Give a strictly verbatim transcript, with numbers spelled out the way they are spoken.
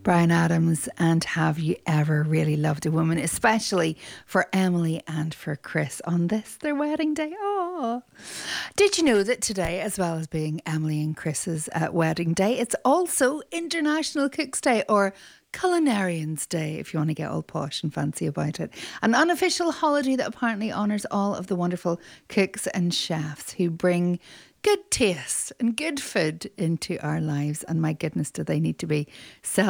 Bryan Adams and Have You Ever Really Loved a Woman, especially for Emily and for Chris on this, their wedding day. Oh, did you know that today, as well as being Emily and Chris's uh, wedding day, it's also International Cooks Day, or Culinarians Day, if you want to get all posh and fancy about it. An unofficial holiday that apparently honours all of the wonderful cooks and chefs who bring good taste and good food into our lives. And my goodness, do they need to be celebrated